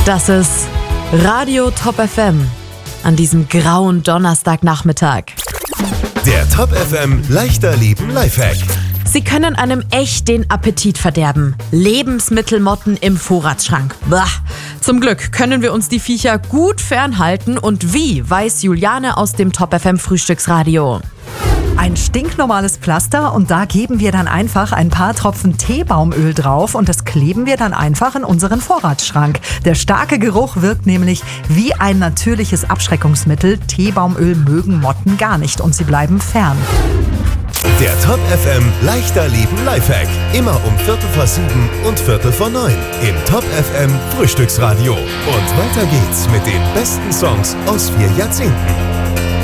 Das ist Radio Top FM an diesem grauen Donnerstagnachmittag. Der Top FM leichter Leben Lifehack. Sie können einem echt den Appetit verderben. Lebensmittelmotten im Vorratsschrank. Bah. Zum Glück können wir uns die Viecher gut fernhalten. Und wie, weiß Juliane aus dem Top FM Frühstücksradio. Ein stinknormales Pflaster und da geben wir dann einfach ein paar Tropfen Teebaumöl drauf und das kleben wir dann einfach in unseren Vorratsschrank. Der starke Geruch wirkt nämlich wie ein natürliches Abschreckungsmittel. Teebaumöl mögen Motten gar nicht und sie bleiben fern. Der Top FM leichter Leben Lifehack. Immer um 7:15 und 8:45 im Top FM Frühstücksradio. Und weiter geht's mit den besten Songs aus 4 Jahrzehnten.